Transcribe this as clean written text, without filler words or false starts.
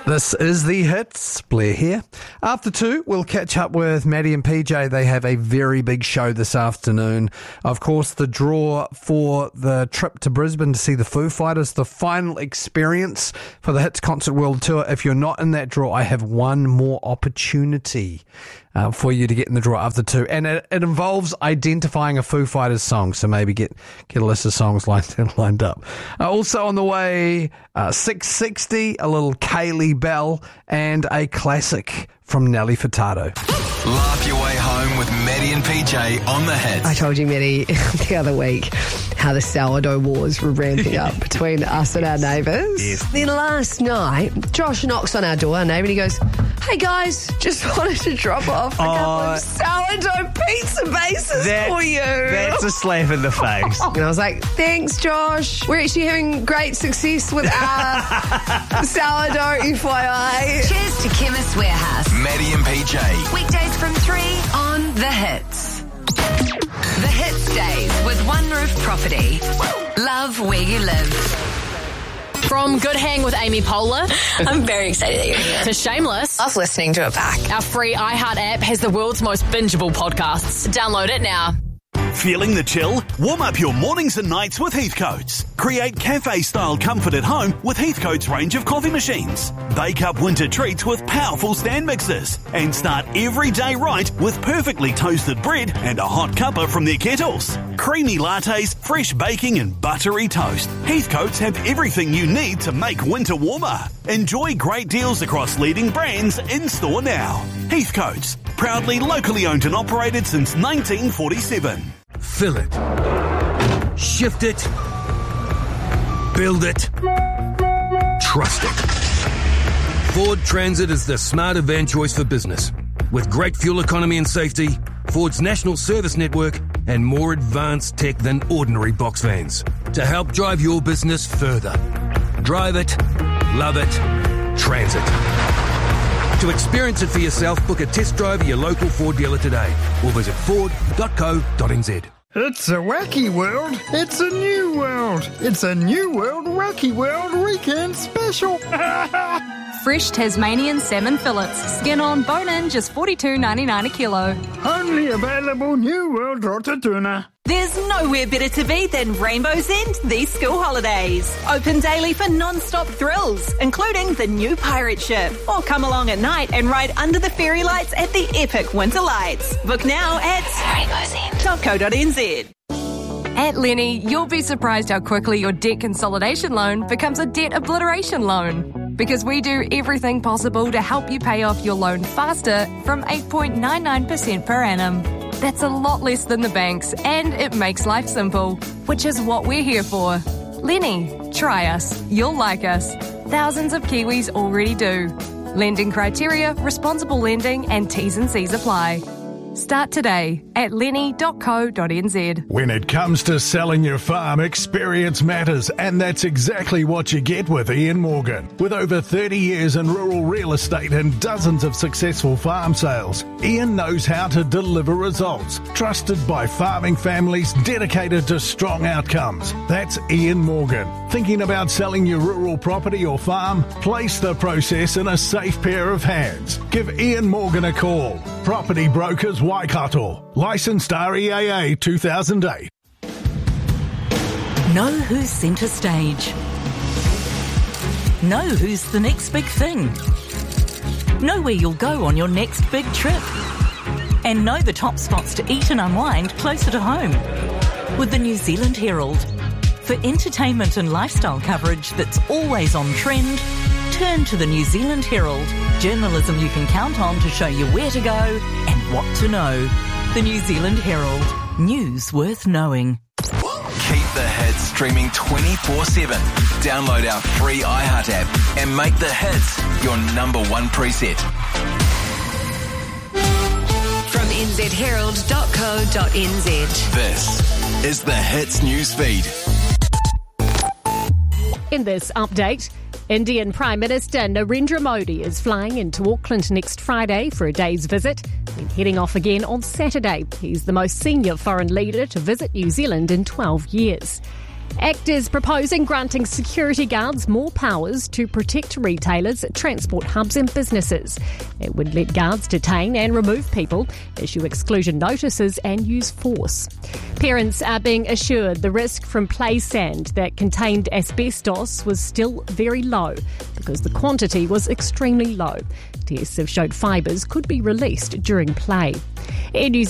This is The Hits. Blair here. After 2, we'll catch up with Maddie and PJ. They have a very big show this afternoon. Of course, the draw for the trip to Brisbane to see the Foo Fighters, the final experience for the Hits Concert World Tour. If you're not in that draw, I have one more opportunity for you to get in the draw after 2. And it involves identifying a Foo Fighters song, so maybe get a list of songs lined up. Also on the way, 660, a little Kaylee Bell, and a classic from Nelly Furtado. Laugh your way home with Maddie and PJ on The Hits. I told you, Maddie, the other week how the sourdough wars were ramping up between us and our neighbours. Yes. Then last night, Josh knocks on our door, our neighbour, and he goes, "Hey guys, just wanted to drop off a couple of sourdough pizza bases for you." That's a slap in the face. And I was like, "Thanks, Josh. We're actually having great success with our sourdough, FYI. Cheers to Chemist Warehouse. Maddie and PJ. Weekdays from 3 on The Hits. The Hits Days with One Roof Property. Love where you live. From Good Hang with Amy Poehler I'm very excited that you're here. to Shameless, Love listening to it back. our free iHeart app has the world's most bingeable podcasts. Download it now. Feeling the chill? Warm up your mornings and nights with Heathcote's. Create cafe-style comfort at home with Heathcote's range of coffee machines. Bake up winter treats with powerful stand mixers. And start every day right with perfectly toasted bread and a hot cuppa from their kettles. Creamy lattes, fresh baking and buttery toast. Heathcote's have everything you need to make winter warmer. Enjoy great deals across leading brands in-store now. Heathcote's, proudly locally owned and operated since 1947. Fill it. Shift it. Build it. Trust it. Ford Transit is the smarter van choice for business. With great fuel economy and safety, Ford's national service network, and more advanced tech than ordinary box vans to help drive your business further. Drive it. Love it. Transit. To experience it for yourself, book a test drive at your local Ford dealer today or visit ford.co.nz. It's a wacky world. It's a new world. It's a new world wacky world weekend special. Fresh Tasmanian salmon fillets, skin on, bone in, just $42.99 a kilo. Only available New World Rotatuna. There's nowhere better to be than Rainbow's End these school holidays. Open daily for non-stop thrills, including the new pirate ship. Or come along at night and ride under the fairy lights at the epic winter lights. Book now at rainbowsend.co.nz. At Lenny, you'll be surprised how quickly your debt consolidation loan becomes a debt obliteration loan. Because we do everything possible to help you pay off your loan faster from 8.99% per annum. That's a lot less than the banks, and it makes life simple, which is what we're here for. Lenny, try us. You'll like us. Thousands of Kiwis already do. Lending criteria, responsible lending, and T's and C's apply. Start today at lenny.co.nz. When it comes to selling your farm, experience matters, and that's exactly what you get with Ian Morgan. With over 30 years in rural real estate and dozens of successful farm sales, Ian knows how to deliver results. Trusted by farming families dedicated to strong outcomes. That's Ian Morgan. Thinking about selling your rural property or farm? Place the process in a safe pair of hands. Give Ian Morgan a call. Property Brokers Waikato. Licensed REAA 2008. Know who's centre stage. Know who's the next big thing. Know where you'll go on your next big trip. And know the top spots to eat and unwind closer to home. With the New Zealand Herald. For entertainment and lifestyle coverage that's always on trend, turn to the New Zealand Herald. Journalism you can count on to show you where to go and what to know. The New Zealand Herald. News worth knowing. Keep the hits streaming 24/7. Download our free iHeart app and make the hits your number one preset. From nzherald.co.nz. This is the Hits newsfeed. In this update, Indian Prime Minister Narendra Modi is flying into Auckland next Friday for a day's visit, then heading off again on Saturday. He's the most senior foreign leader to visit New Zealand in 12 years. ACT is proposing granting security guards more powers to protect retailers, transport hubs and businesses. It would let guards detain and remove people, issue exclusion notices and use force. Parents are being assured the risk from play sand that contained asbestos was still very low because the quantity was extremely low. Tests have showed fibres could be released during play. Air New